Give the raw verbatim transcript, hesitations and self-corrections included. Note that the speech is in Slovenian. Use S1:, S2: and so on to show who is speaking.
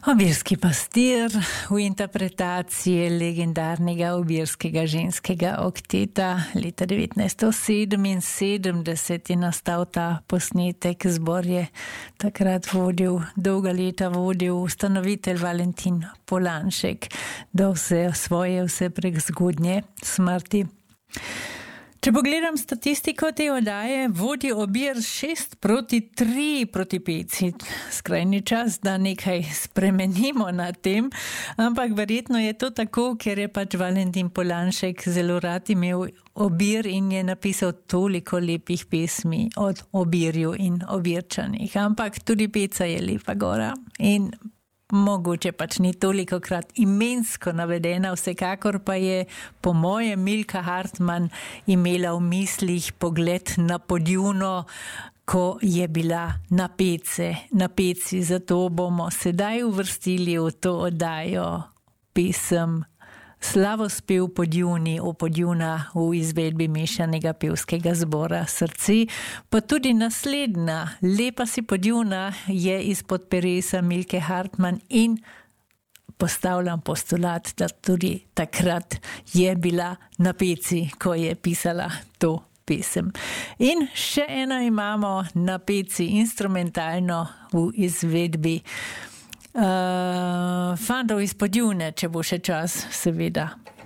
S1: Obirski pastir v interpretaciji legendarnega obirskega ženskega okteta leta devetnajststo sedeminsedemdeset je nastal ta posnetek. Zbor je takrat vodil, dolga leta vodil ustanovitelj Valentin Polanšek do vse svoje vse prek zgodnje smrti. Če pogledam statistiko te oddaje, vodi Obir šest proti tri proti Peci. Skrajni čas, da nekaj spremenimo na tem, ampak verjetno je to tako, ker je pač Valentin Polanšek zelo rad imel Obir in je napisal toliko lepih pesmi od Obirju in Obirčanih. Ampak tudi Peca je lepa gora in mogoče pač ni toliko krat imensko navedena, vsekakor pa je po mojem Milka Hartmann imela v mislih pogled na Podjuno, ko je bila na Pece, na Peci. Zato bomo sedaj uvrstili v to oddajo pesem Slavospev Podjuni o Podjuna v izvedbi mešanega pevskega zbora Srce, pa tudi naslednja Lepa si Podjuna je izpod peresa Milke Hartmann in postavljam postulat, da tudi takrat je bila na Peci, ko je pisala to pesem. In še eno imamo na Peci instrumentalno v izvedbi Uh, fantov iz Podjune, če bo še čas, seveda.